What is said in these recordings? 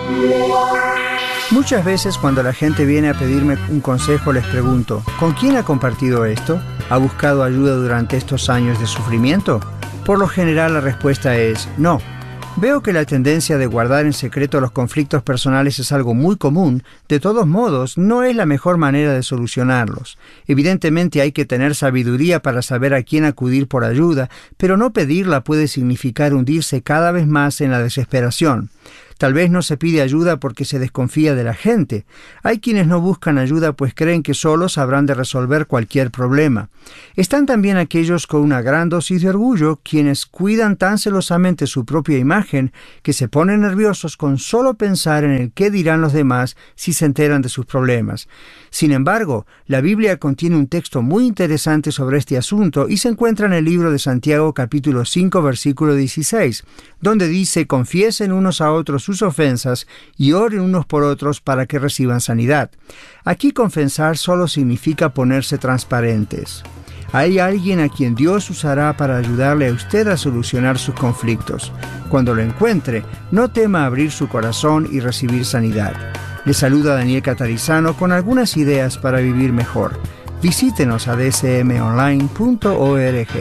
Muchas veces cuando la gente viene a pedirme un consejo les pregunto, ¿con quién ha compartido esto? ¿Ha buscado ayuda durante estos años de sufrimiento? Por lo general la respuesta es no. Veo que la tendencia de guardar en secreto los conflictos personales es algo muy común. De todos modos, no es la mejor manera de solucionarlos. Evidentemente hay que tener sabiduría para saber a quién acudir por ayuda, pero no pedirla puede significar hundirse cada vez más en la desesperación. Tal vez no se pide ayuda porque se desconfía de la gente. Hay quienes no buscan ayuda pues creen que solos habrán de resolver cualquier problema. Están también aquellos con una gran dosis de orgullo, quienes cuidan tan celosamente su propia imagen que se ponen nerviosos con solo pensar en el qué dirán los demás si se enteran de sus problemas. Sin embargo, la Biblia contiene un texto muy interesante sobre este asunto y se encuentra en el libro de Santiago capítulo 5 versículo 16, donde dice: confiesen unos a otros sus ofensas y oren unos por otros para que reciban sanidad. Aquí confesar solo significa ponerse transparentes. Hay alguien a quien Dios usará para ayudarle a usted a solucionar sus conflictos. Cuando lo encuentre, no tema abrir su corazón y recibir sanidad. Le saluda Daniel Catarizano con algunas ideas para vivir mejor. Visítenos a dsmonline.org.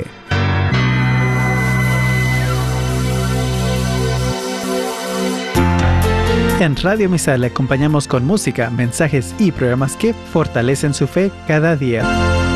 En Radio Misa le acompañamos con música, mensajes y programas que fortalecen su fe cada día.